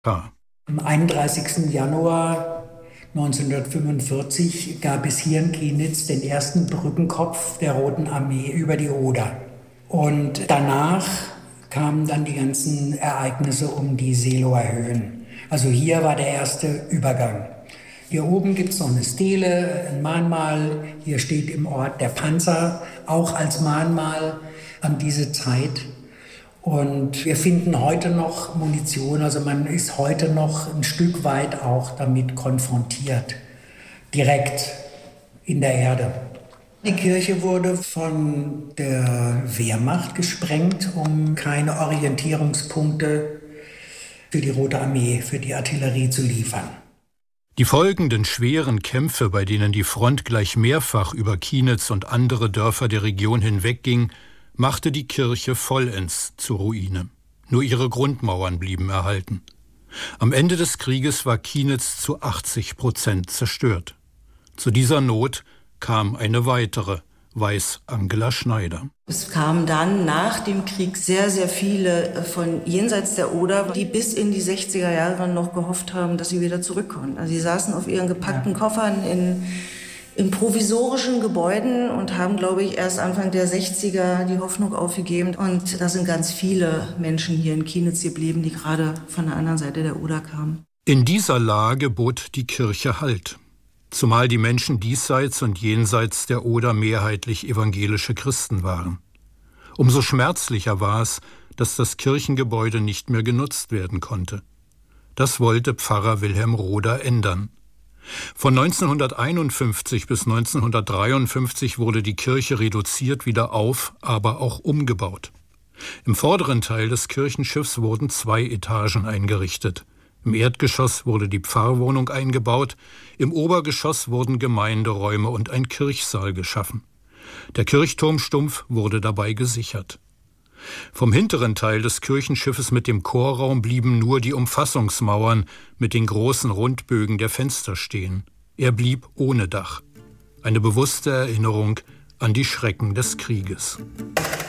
K. Am 31. Januar 1945 gab es hier in Kienitz den ersten Brückenkopf der Roten Armee über die Oder. Und danach kamen dann die ganzen Ereignisse um die Seeloer Höhen. Also hier war der erste Übergang. Hier oben gibt es noch eine Stele, ein Mahnmal. Hier steht im Ort der Panzer, auch als Mahnmal an diese Zeit. Und wir finden heute noch Munition, also man ist heute noch ein Stück weit auch damit konfrontiert, direkt in der Erde. Die Kirche wurde von der Wehrmacht gesprengt, um keine Orientierungspunkte für die Rote Armee, für die Artillerie zu liefern. Die folgenden schweren Kämpfe, bei denen die Front gleich mehrfach über Kienitz und andere Dörfer der Region hinwegging, machte die Kirche vollends zur Ruine. Nur ihre Grundmauern blieben erhalten. Am Ende des Krieges war Kienitz zu 80% zerstört. Zu dieser Not kam eine weitere, weiß Angela Schneider. Es kamen dann nach dem Krieg sehr, sehr viele von jenseits der Oder, die bis in die 60er Jahre noch gehofft haben, dass sie wieder zurückkommen. Also sie saßen auf ihren gepackten Koffern in provisorischen Gebäuden und haben, glaube ich, erst Anfang der 60er die Hoffnung aufgegeben. Und da sind ganz viele Menschen hier in Kienitz geblieben, die gerade von der anderen Seite der Oder kamen. In dieser Lage bot die Kirche Halt. Zumal die Menschen diesseits und jenseits der Oder mehrheitlich evangelische Christen waren. Umso schmerzlicher war es, dass das Kirchengebäude nicht mehr genutzt werden konnte. Das wollte Pfarrer Wilhelm Roder ändern. Von 1951 bis 1953 wurde die Kirche reduziert wieder auf, aber auch umgebaut. Im vorderen Teil des Kirchenschiffs wurden 2 Etagen eingerichtet. Im Erdgeschoss wurde die Pfarrwohnung eingebaut, im Obergeschoss wurden Gemeinderäume und ein Kirchsaal geschaffen. Der Kirchturmstumpf wurde dabei gesichert. Vom hinteren Teil des Kirchenschiffes mit dem Chorraum blieben nur die Umfassungsmauern mit den großen Rundbögen der Fenster stehen. Er blieb ohne Dach. Eine bewusste Erinnerung an die Schrecken des Krieges.